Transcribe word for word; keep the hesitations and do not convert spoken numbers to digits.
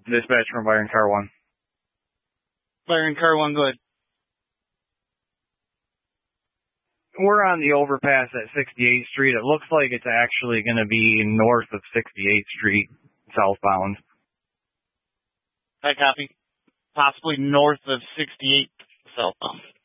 Dispatch from Byron Car one. Byron Car one, go ahead. We're on the overpass at sixty-eighth Street. It looks like it's actually going to be north of sixty-eighth Street, southbound. I copy. Possibly north of sixty-eighth southbound.